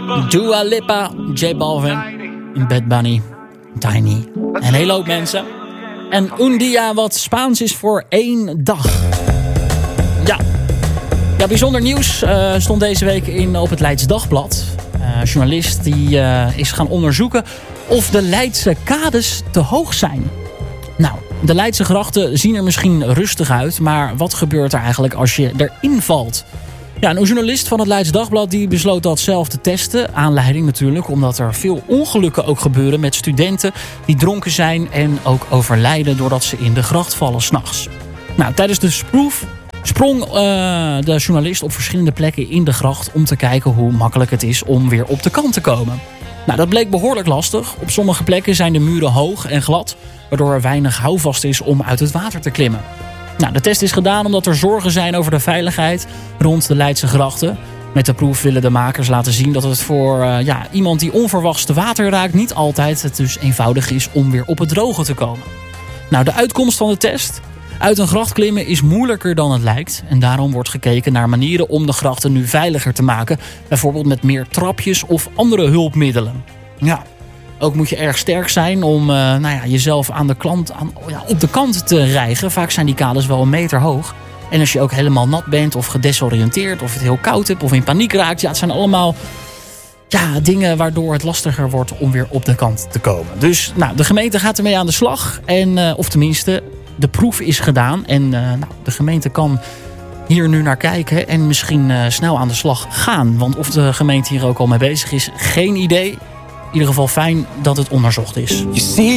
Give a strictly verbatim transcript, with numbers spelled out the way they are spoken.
Dua Lipa, J Balvin, Bad Bunny, Tiny. En een hele hoop mensen. En un día, wat Spaans is voor één dag. Ja, ja bijzonder nieuws uh, stond deze week in op het Leids Dagblad. Uh, een journalist die uh, is gaan onderzoeken of de Leidse kades te hoog zijn. Nou, de Leidse grachten zien er misschien rustig uit, maar wat gebeurt er eigenlijk als je erin valt? Ja, een journalist van het Leids Dagblad die besloot dat zelf te testen. Aanleiding natuurlijk, omdat er veel ongelukken ook gebeuren met studenten die dronken zijn en ook overlijden doordat ze in de gracht vallen 's nachts. Nou, tijdens de proef sprong uh, de journalist op verschillende plekken in de gracht om te kijken hoe makkelijk het is om weer op de kant te komen. Nou, dat bleek behoorlijk lastig. Op sommige plekken zijn de muren hoog en glad, waardoor er weinig houvast is om uit het water te klimmen. Nou, de test is gedaan omdat er zorgen zijn over de veiligheid rond de Leidse grachten. Met de proef willen de makers laten zien dat het voor uh, ja, iemand die onverwachts te water raakt niet altijd het dus eenvoudig is om weer op het droge te komen. Nou, de uitkomst van de test. Uit een gracht klimmen is moeilijker dan het lijkt. En daarom wordt gekeken naar manieren om de grachten nu veiliger te maken. Bijvoorbeeld met meer trapjes of andere hulpmiddelen. Ja. Ook moet je erg sterk zijn om uh, nou ja, jezelf aan de klant, aan, ja, op de kant te rijgen. Vaak zijn die kades wel een meter hoog. En als je ook helemaal nat bent of gedesoriënteerd of het heel koud hebt of in paniek raakt. Ja, het zijn allemaal ja, dingen waardoor het lastiger wordt om weer op de kant te komen. Dus nou, de gemeente gaat ermee aan de slag. En, uh, of tenminste, de proef is gedaan. En uh, nou, de gemeente kan hier nu naar kijken en misschien uh, snel aan de slag gaan. Want of de gemeente hier ook al mee bezig is, geen idee. In ieder geval fijn dat het onderzocht is.